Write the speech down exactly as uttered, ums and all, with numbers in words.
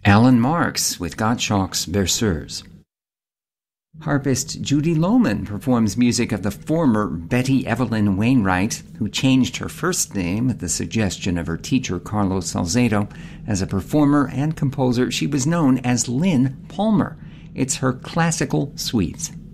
Alan Marks with Gottschalk's Berceuse. Harpist Judy Lohman performs music of the former Betty Evelyn Wainwright, who changed her first name at the suggestion of her teacher Carlos Salcedo. As a performer and composer, she was known as Lynn Palmer. It's her classical suites.